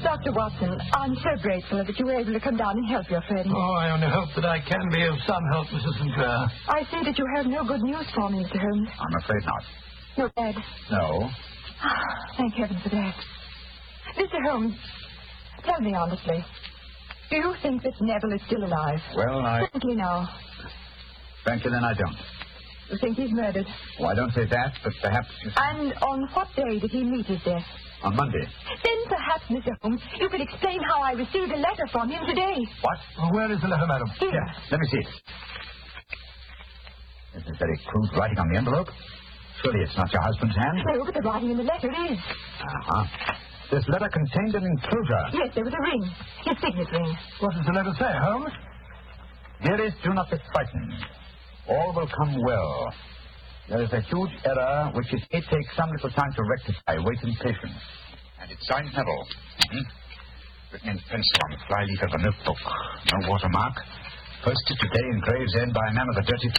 Dr. Watson, I'm so grateful that you were able to come down and help your friend. Oh, I only hope that I can be of some help, Mrs. Sinclair. I see that you have no good news for me, Mr. Holmes. I'm afraid not. No bad. No. Thank heaven for that. Mr. Holmes, tell me honestly, do you think that Neville is still alive? Well, Frankly now. Frankly, then I don't. You think he's murdered? Well, I don't say that, but perhaps you... And on what day did he meet his death? On Monday. Then perhaps, Mr. Holmes, you could explain how I received a letter from him today. What? Well, where is the letter, madam? Here. Let me see it. This is very crude writing on the envelope. Surely it's not your husband's hand. No, but the writing in the letter is. Uh-huh. This letter contained an enclosure. Yes, there was a ring. His signet ring. What does the letter say, Holmes? Dearest, do not be frightened. All will come well. There is a huge error which it may take some little time to rectify. Wait in patience. And it's signed Neville. Written in pencil on the flyleaf of a notebook. No watermark. Posted today in Gravesend by a man with a dirty